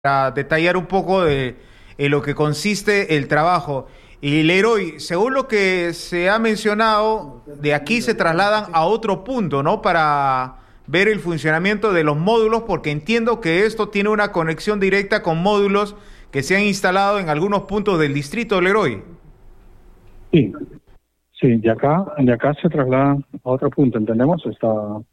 para detallar un poco de en lo que consiste el trabajo. Y Leroy, según lo que se ha mencionado, de aquí se trasladan a otro punto, ¿no? Para ver el funcionamiento de los módulos, porque entiendo que esto tiene una conexión directa con módulos que se han instalado en algunos puntos del distrito, Leroy. Sí, sí, de acá se trasladan a otro punto, entendemos, está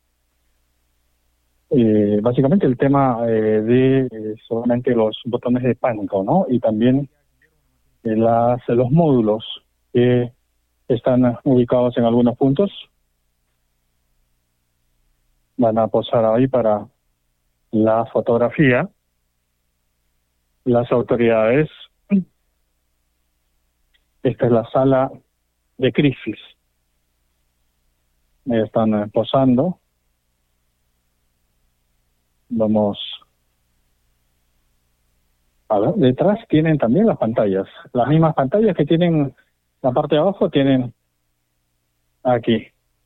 básicamente el tema de solamente los botones de pánico, ¿no? Y también los módulos que están ubicados en algunos puntos van a posar ahí para la fotografía. Las autoridades, esta es la sala de crisis, están posando. Vamos a ver, detrás tienen también las pantallas, las mismas pantallas que tienen la parte de abajo, tienen aquí.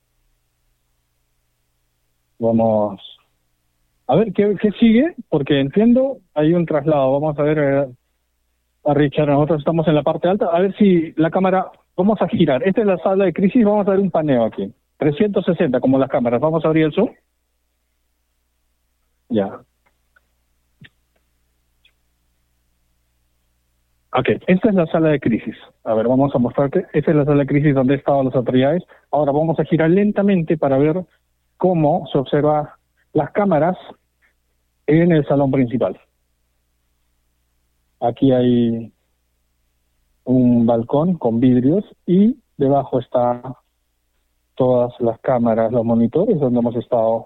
Vamos a ver qué sigue, porque entiendo hay un traslado. Vamos a ver a Richard, nosotros estamos en la parte alta, a ver si la cámara, vamos a girar. Esta es la sala de crisis, vamos a ver un paneo aquí, 360 como las cámaras. Vamos a abrir el zoom. Ya. Ok, esta es la sala de crisis. A ver, vamos a mostrarte. Esta es la sala de crisis donde estaban las autoridades. Ahora vamos a girar lentamente para ver cómo se observa las cámaras en el salón principal. Aquí hay un balcón con vidrios y debajo están todas las cámaras, los monitores donde hemos estado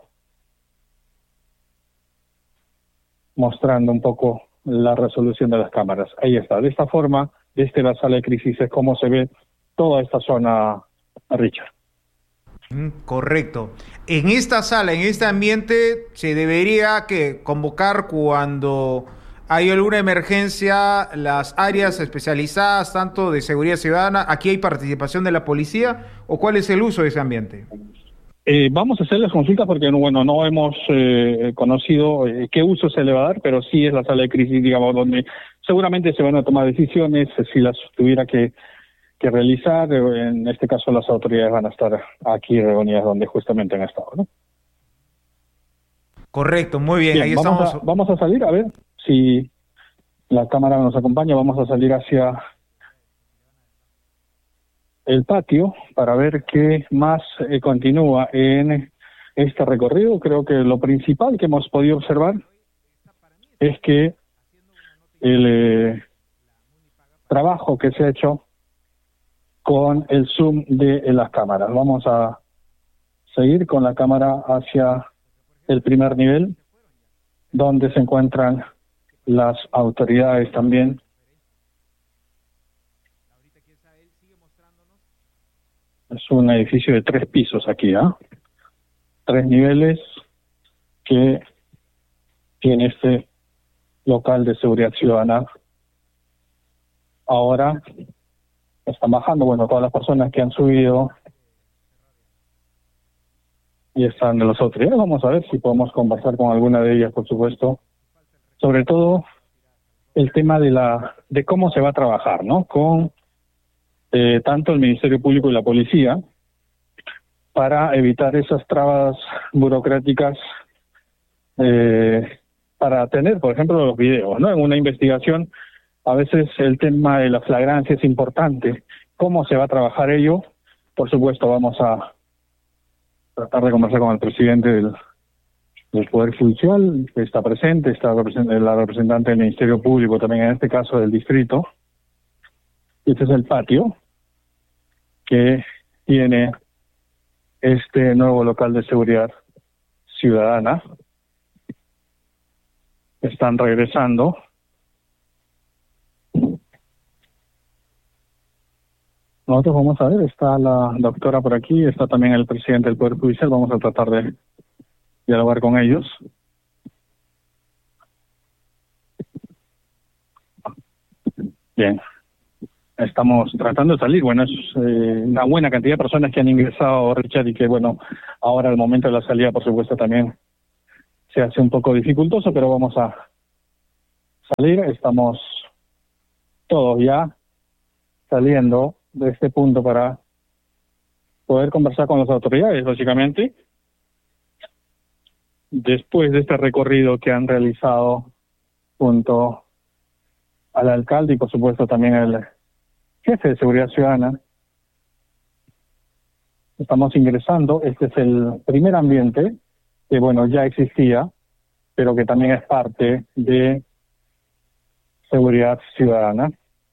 mostrando un poco la resolución de las cámaras. Ahí está. De esta forma, desde la sala de crisis es como se ve toda esta zona, Richard. Correcto. En esta sala, en este ambiente, se debería que convocar cuando hay alguna emergencia las áreas especializadas, tanto de seguridad ciudadana. ¿Aquí hay participación de la policía o cuál es el uso de ese ambiente? Vamos a hacer las consultas porque bueno, no hemos conocido qué uso se le va a dar, pero sí es la sala de crisis, digamos, donde seguramente se van a tomar decisiones si las tuviera que realizar. En este caso las autoridades van a estar aquí reunidas donde justamente han estado, ¿no? Correcto, muy bien, ahí estamos. Vamos a salir, a ver si la cámara nos acompaña. Vamos a salir hacia el patio para ver qué más continúa en este recorrido. Creo que lo principal que hemos podido observar es que el trabajo que se ha hecho con el zoom de las cámaras. Vamos a seguir con la cámara hacia el primer nivel, donde se encuentran las autoridades también. Es un edificio de 3 pisos aquí, 3 niveles que tiene este local de seguridad ciudadana. Ahora están bajando, bueno, todas las personas que han subido y están de las autoridades. Vamos a ver si podemos conversar con alguna de ellas, por supuesto. Sobre todo el tema de cómo se va a trabajar, ¿no? Con tanto el Ministerio Público y la policía, para evitar esas trabas burocráticas, para tener, por ejemplo, los videos, ¿no? En una investigación, a veces el tema de la flagrancia es importante. ¿Cómo se va a trabajar ello? Por supuesto, vamos a tratar de conversar con el presidente del Poder Judicial, que está presente, está la representante del Ministerio Público, también en este caso del distrito. Este es el patio que tiene este nuevo local de seguridad ciudadana. Están regresando. Nosotros vamos a ver, está la doctora por aquí, está también el presidente del Poder Judicial. Vamos a tratar de dialogar con ellos. Bien. Estamos tratando de salir. Bueno, es una buena cantidad de personas que han ingresado, Richard, y que, bueno, ahora al momento de la salida, por supuesto, también se hace un poco dificultoso, pero vamos a salir. Estamos todos ya saliendo de este punto para poder conversar con las autoridades, básicamente, después de este recorrido que han realizado junto al alcalde y por supuesto también el jefe de seguridad ciudadana. Estamos ingresando. Este es el primer ambiente que, bueno, ya existía, pero que también es parte de seguridad ciudadana.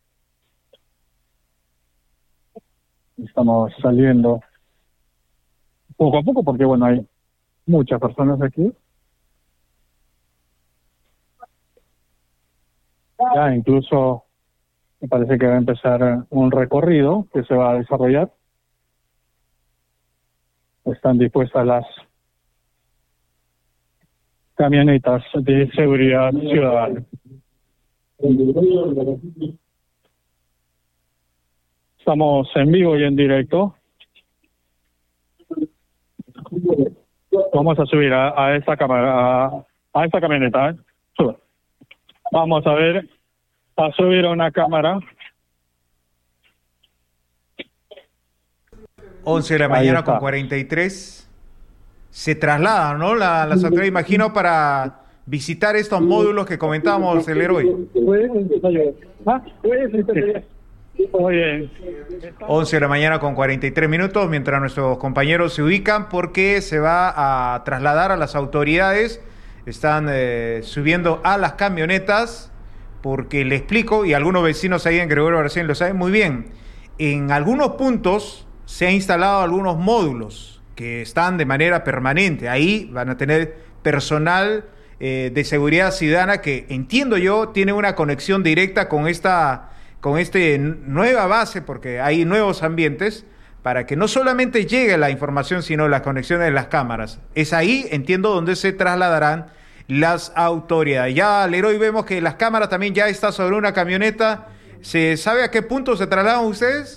Estamos saliendo poco a poco porque, bueno, hay muchas personas aquí. Ya incluso me parece que va a empezar un recorrido que se va a desarrollar. Están dispuestas las camionetas de seguridad ciudadana. Estamos en vivo y en directo. Vamos a subir a esta cámara, a esta camioneta. Sube. Vamos a ver, a subir a una cámara. 11 de la mañana con 43. Se trasladan, ¿no? Las autoridades, imagino, para visitar estos módulos que comentábamos el héroe. Muy bien. 11 de la mañana con 43 minutos, mientras nuestros compañeros se ubican, porque se va a trasladar a las autoridades. Están subiendo a las camionetas, porque le explico, y algunos vecinos ahí en Gregorio García lo saben muy bien, en algunos puntos se han instalado algunos módulos que están de manera permanente. Ahí van a tener personal de seguridad ciudadana que, entiendo yo, tiene una conexión directa con esta nueva base, porque hay nuevos ambientes, para que no solamente llegue la información, sino las conexiones de las cámaras. Es ahí, entiendo, donde se trasladarán las autoridades. Ya, Leroy, vemos que las cámaras también ya está sobre una camioneta. ¿Se sabe a qué punto se trasladan ustedes?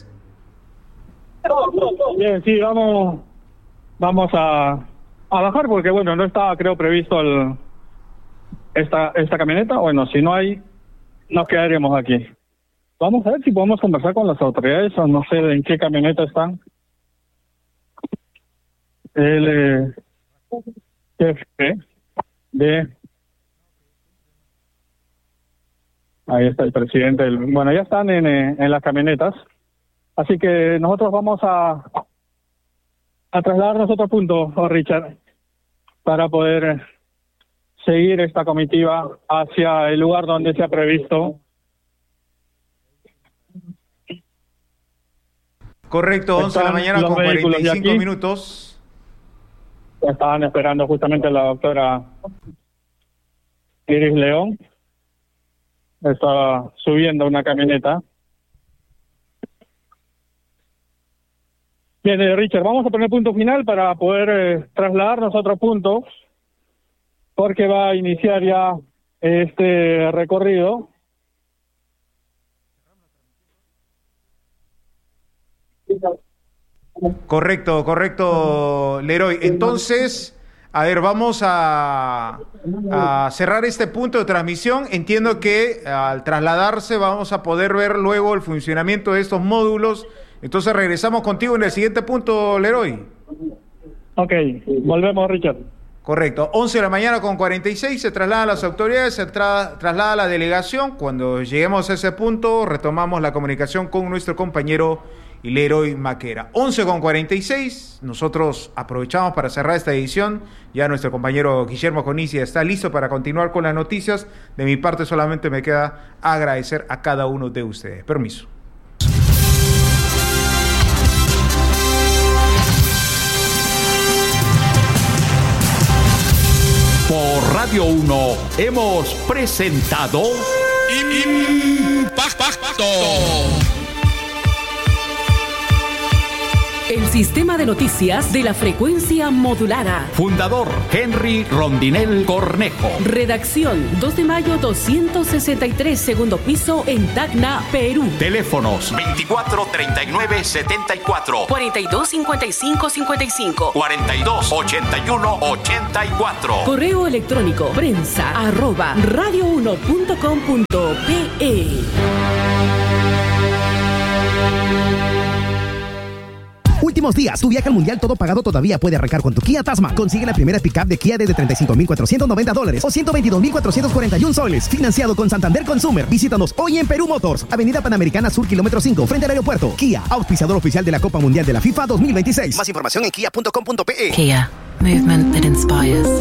Bien, sí, vamos a bajar porque, bueno, no estaba, creo, previsto esta camioneta. Bueno, si no hay, nos quedaríamos aquí. Vamos a ver si podemos conversar con las autoridades, o no sé en qué camioneta están. El jefe de... Ahí está el presidente. Bueno, ya están en las camionetas. Así que nosotros vamos a trasladarnos a otro punto, Richard, para poder seguir esta comitiva hacia el lugar donde se ha previsto. Correcto, 11 de la mañana con 45 minutos. Estaban esperando justamente la doctora Iris León. Estaba subiendo una camioneta. Bien, Richard, vamos a poner punto final para poder trasladarnos a otro punto, porque va a iniciar ya este recorrido. Correcto, Leroy. Entonces, a ver, vamos a cerrar este punto de transmisión. Entiendo que al trasladarse vamos a poder ver luego el funcionamiento de estos módulos. Entonces regresamos contigo en el siguiente punto, Leroy. Ok, volvemos, Richard. Correcto, 11 de la mañana con 46, se trasladan las autoridades, se traslada la delegación. Cuando lleguemos a ese punto, retomamos la comunicación con nuestro compañero Leroy Maquera. 11 con 46, nosotros aprovechamos para cerrar esta edición. Ya nuestro compañero Guillermo Conicia está listo para continuar con las noticias. De mi parte solamente me queda agradecer a cada uno de ustedes. Permiso. Por Radio 1 hemos presentado Impacto. el sistema de noticias de la frecuencia modulada. Fundador Henry Rondinel Cornejo. Redacción 2 de mayo 263, segundo piso, en Tacna, Perú. Teléfonos 24 39 74, 42 55 55, 42 81 84. correo electrónico prensa@radio1.com.pe. Últimos días, tu viaje al mundial todo pagado todavía puede arrancar con tu Kia Tasman. Consigue la primera pick-up de Kia desde $35,490 o $122,441 soles. Financiado con Santander Consumer. Visítanos hoy en Perú Motors, Avenida Panamericana Sur, kilómetro 5, frente al aeropuerto. Kia, auspiciador oficial de la Copa Mundial de la FIFA 2026. Más información en kia.com.pe. Kia, movement that inspires.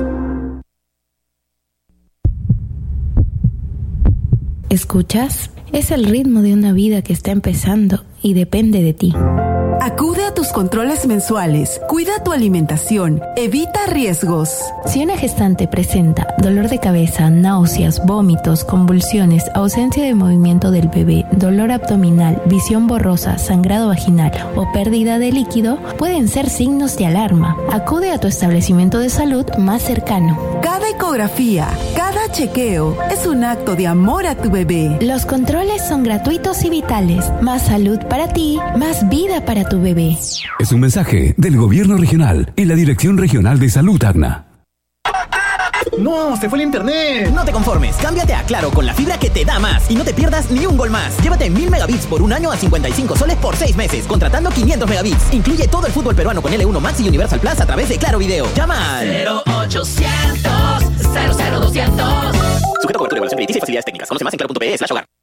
¿Escuchas? Es el ritmo de una vida que está empezando y depende de ti. Acude a tus controles mensuales, cuida tu alimentación, evita riesgos. Si una gestante presenta dolor de cabeza, náuseas, vómitos, convulsiones, ausencia de movimiento del bebé, dolor abdominal, visión borrosa, sangrado vaginal o pérdida de líquido, pueden ser signos de alarma. Acude a tu establecimiento de salud más cercano. Cada ecografía, cada chequeo es un acto de amor a tu bebé. Los controles son gratuitos y vitales. Más salud para ti, más vida para tu bebé. Es un mensaje del Gobierno Regional y la Dirección Regional de Salud Tacna. ¡No! ¡Se fue el internet! No te conformes. Cámbiate a Claro con la fibra que te da más. Y no te pierdas ni un gol más. Llévate 1000 megabits por un año a 55 soles por 6 meses. Contratando 500 megabits. Incluye todo el fútbol peruano con L1 Max y Universal Plus a través de Claro Video. Llama al 0800 00200. Sujeto a cobertura y evaluación crediticia y facilidades técnicas. Conoce más en claro.pe/hogar.